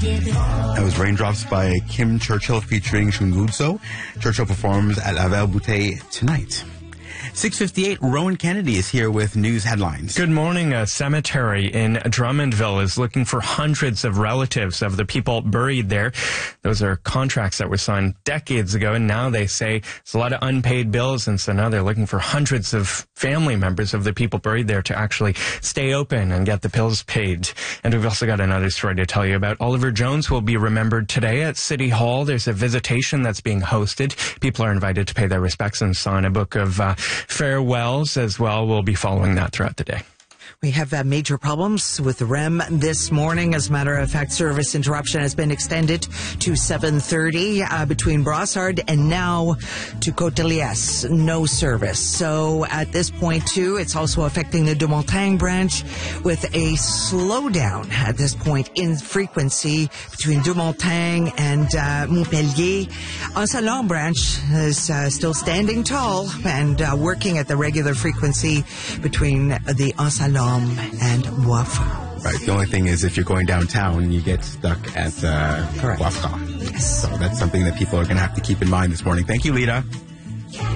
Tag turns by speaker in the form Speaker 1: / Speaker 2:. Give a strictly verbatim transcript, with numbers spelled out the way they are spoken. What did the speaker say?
Speaker 1: That was Raindrops by Kim Churchill featuring Shunguzzo. Churchill performs at La Belle Bouteille tonight. six fifty-eight, Rowan Kennedy is here with news headlines.
Speaker 2: Good morning. A cemetery in Drummondville is looking for hundreds of relatives of the people buried there. Those are contracts that were signed decades ago, and now they say it's a lot of unpaid bills, and so now they're looking for hundreds of family members of the people buried there to actually stay open and get the bills paid. And we've also got another story to tell you about. Oliver Jones will be remembered today at City Hall. There's a visitation that's being hosted. People are invited to pay their respects and sign a book of uh, farewells as well. We'll be following that throughout the day.
Speaker 3: We have uh, major problems with the R E M this morning. As a matter of fact, service interruption has been extended to seven thirty uh, between Brossard and now to Côte-de-Liesse. No service. So at this point, too, it's also affecting the De Montagne branch with a slowdown at this point in frequency between De Montagne and uh, Montpellier. Anse-à-Laure branch is uh, still standing tall and uh, working at the regular frequency between the Anse-à-Laure and Wafra.
Speaker 1: Right. The only thing is if you're going downtown, you get stuck at uh, Wafra.
Speaker 3: Yes.
Speaker 1: So that's something that people are going to have to keep in mind this morning. Thank you, Lita.